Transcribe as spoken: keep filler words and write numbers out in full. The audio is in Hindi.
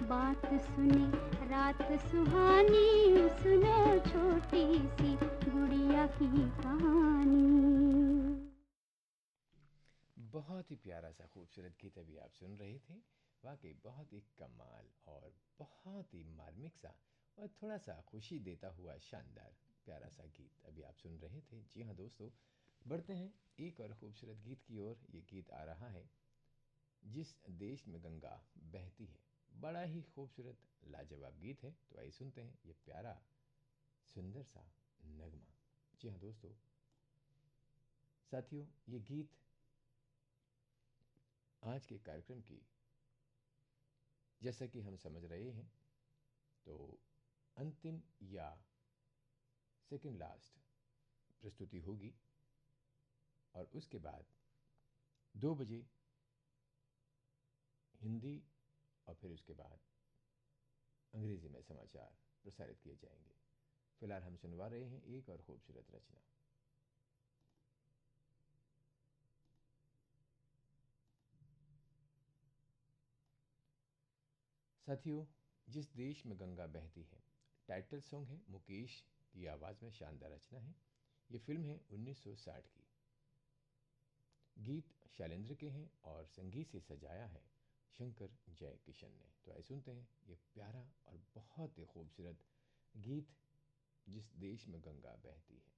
बात सुने रात सुहानी, सुनो छोटी सी गुड़िया की कहानी। बहुत ही प्यारा सा खूबसूरत गीत अभी आप सुन रहे थे। वाकई बहुत ही कमाल और बहुत ही मार्मिक सा और थोड़ा सा खुशी देता हुआ शानदार प्यारा सा गीत अभी आप सुन रहे थे। जी हाँ दोस्तों, बढ़ते हैं एक और खूबसूरत गीत की ओर। ये गीत आ रहा है जिस देश में गंगा बहती है। बड़ा ही खूबसूरत लाजवाब गीत है, तो आइए सुनते हैं ये प्यारा सुंदर सा नगमा। जी हाँ दोस्तों, साथियों, ये गीत आज के कार्यक्रम की, जैसा कि हम समझ रहे हैं, तो अंतिम या सेकंड लास्ट प्रस्तुति होगी और उसके बाद दो बजे हिंदी और फिर उसके बाद अंग्रेजी में समाचार प्रसारित किए जाएंगे। फिलहाल हम सुनवा रहे हैं एक और खूबसूरत रचना। साथियों, जिस देश में गंगा बहती है, टाइटल सॉन्ग है, मुकेश की आवाज़ में शानदार रचना है। ये फिल्म है उन्नीस सौ साठ की। गीत शैलेंद्र के हैं और संगीत से सजाया है शंकर जयकिशन ने। तो आइए सुनते हैं ये प्यारा और बहुत ही खूबसूरत गीत, जिस देश में गंगा बहती है।